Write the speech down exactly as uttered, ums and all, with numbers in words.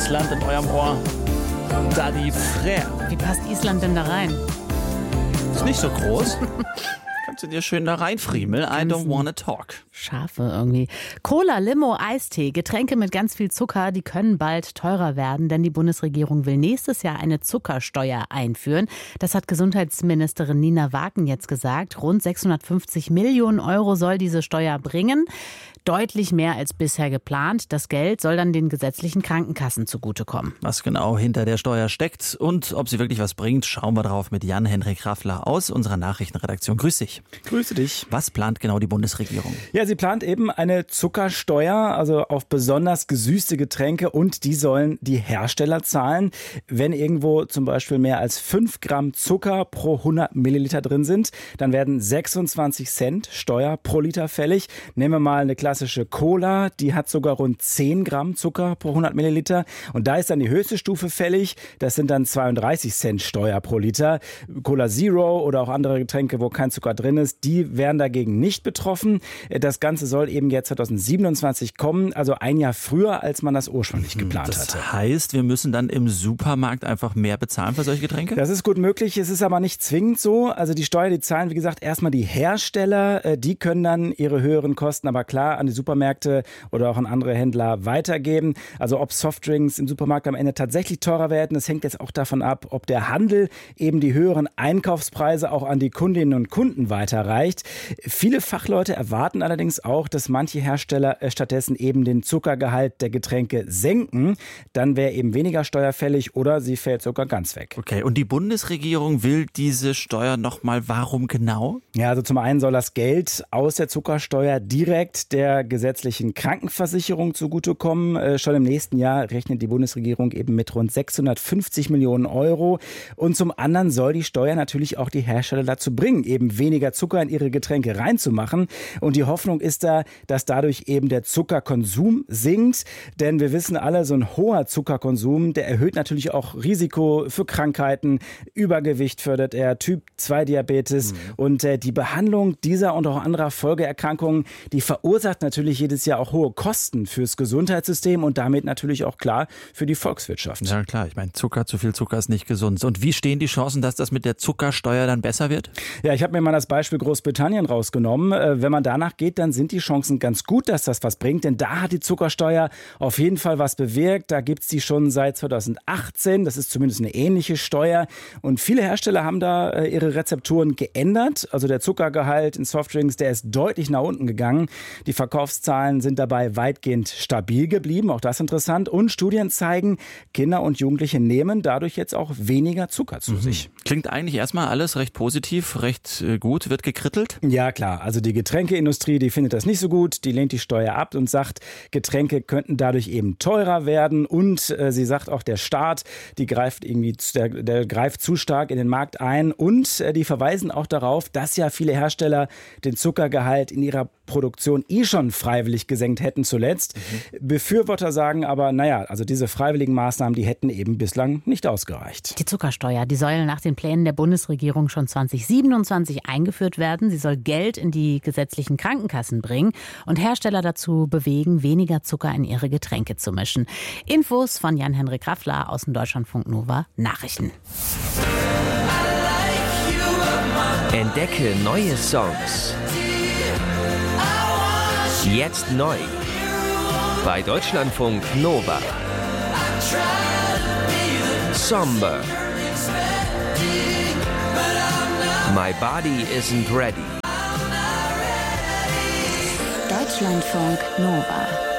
Island in eurem Ohr. Daddy Frère. Wie passt Island denn da rein? Ist nicht so groß. Kannst du dir schön da reinfriemeln. I don't wanna talk. Schafe irgendwie. Cola, Limo, Eistee, Getränke mit ganz viel Zucker, die können bald teurer werden, denn die Bundesregierung will nächstes Jahr eine Zuckersteuer einführen. Das hat Gesundheitsministerin Nina Waken jetzt gesagt. Rund sechshundertfünfzig Millionen Euro soll diese Steuer bringen. Deutlich mehr als bisher geplant. Das Geld soll dann den gesetzlichen Krankenkassen zugutekommen. Was genau hinter der Steuer steckt und ob sie wirklich was bringt, schauen wir drauf mit Jan-Henrik Raffler aus unserer Nachrichtenredaktion. Grüß dich. Grüße dich. Was plant genau die Bundesregierung? Ja, sie plant eben eine Zuckersteuer, also auf besonders gesüßte Getränke, und die sollen die Hersteller zahlen. Wenn irgendwo zum Beispiel mehr als fünf Gramm Zucker pro hundert Milliliter drin sind, dann werden sechsundzwanzig Cent Steuer pro Liter fällig. Nehmen wir mal eine klassische Cola, die hat sogar rund zehn Gramm Zucker pro hundert Milliliter. Und da ist dann die höchste Stufe fällig. Das sind dann zweiunddreißig Cent Steuer pro Liter. Cola Zero oder auch andere Getränke, wo kein Zucker drin ist, die werden dagegen nicht betroffen. Das Ganze soll eben jetzt zweitausendsiebenundzwanzig kommen, also ein Jahr früher, als man das ursprünglich geplant das hatte. Das heißt, wir müssen dann im Supermarkt einfach mehr bezahlen für solche Getränke? Das ist gut möglich, es ist aber nicht zwingend so. Also die Steuer, die zahlen, wie gesagt, erstmal die Hersteller. Die können dann ihre höheren Kosten aber klar an die Supermärkte oder auch an andere Händler weitergeben. Also ob Softdrinks im Supermarkt am Ende tatsächlich teurer werden, das hängt jetzt auch davon ab, ob der Handel eben die höheren Einkaufspreise auch an die Kundinnen und Kunden weiterreicht. Viele Fachleute erwarten allerdings auch, dass manche Hersteller stattdessen eben den Zuckergehalt der Getränke senken. Dann wäre eben weniger Steuer fällig oder sie fällt sogar ganz weg. Okay, und die Bundesregierung will diese Steuer nochmal, warum genau? Ja, also zum einen soll das Geld aus der Zuckersteuer direkt der gesetzlichen Krankenversicherung zugutekommen. Äh, schon im nächsten Jahr rechnet die Bundesregierung eben mit rund sechshundertfünfzig Millionen Euro. Und zum anderen soll die Steuer natürlich auch die Hersteller dazu bringen, eben weniger Zucker in ihre Getränke reinzumachen. Und die Hoffnung ist da, dass dadurch eben der Zuckerkonsum sinkt. Denn wir wissen alle, so ein hoher Zuckerkonsum, der erhöht natürlich auch Risiko für Krankheiten. Übergewicht fördert er, Typ zwei Diabetes. Mhm. Und äh, die Behandlung dieser und auch anderer Folgeerkrankungen, die verursacht natürlich jedes Jahr auch hohe Kosten fürs Gesundheitssystem und damit natürlich auch klar für die Volkswirtschaft. Ja klar, ich meine, Zucker, zu viel Zucker ist nicht gesund. Und wie stehen die Chancen, dass das mit der Zuckersteuer dann besser wird? Ja, ich habe mir mal das Beispiel Großbritannien rausgenommen. Wenn man danach geht, dann sind die Chancen ganz gut, dass das was bringt. Denn da hat die Zuckersteuer auf jeden Fall was bewirkt. Da gibt es die schon seit zweitausendachtzehn. Das ist zumindest eine ähnliche Steuer. Und viele Hersteller haben da ihre Rezepturen geändert. Also der Zuckergehalt in Softdrinks, der ist deutlich nach unten gegangen. Die Verkaufszahlen sind dabei weitgehend stabil geblieben. Auch das interessant. Und Studien zeigen, Kinder und Jugendliche nehmen dadurch jetzt auch weniger Zucker zu mhm. sich. Klingt eigentlich erstmal alles recht positiv, recht gut. Wird gekrittelt? Ja, klar. Also die Getränkeindustrie, die findet das nicht so gut. Die lehnt die Steuer ab und sagt, Getränke könnten dadurch eben teurer werden. Und äh, sie sagt auch, der Staat, die greift irgendwie, der, der greift zu stark in den Markt ein. Und äh, die verweisen auch darauf, dass ja viele Hersteller den Zuckergehalt in ihrer Produktion eh schon freiwillig gesenkt hätten zuletzt. Mhm. Befürworter sagen aber, naja, also diese freiwilligen Maßnahmen, die hätten eben bislang nicht ausgereicht. Die Zuckersteuer, die soll nach den Plänen der Bundesregierung schon zweitausendsiebenundzwanzig eingeführt werden. Sie soll Geld in die gesetzlichen Krankenkassen bringen und Hersteller dazu bewegen, weniger Zucker in ihre Getränke zu mischen. Infos von Jan-Henrik Raffler aus dem Deutschlandfunk Nova Nachrichten. Entdecke neue Songs. Jetzt neu. Bei Deutschlandfunk Nova. Somber. My Body Isn't Ready. Deutschlandfunk Nova.